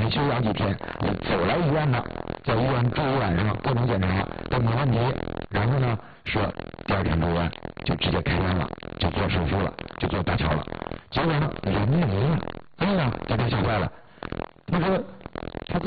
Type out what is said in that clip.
休养几天，我走来医院呢，在医院住一晚上，各种检查都没问题，然后呢说第二天住院就直接开院了，就做手术了，就做搭桥了。结果呢，人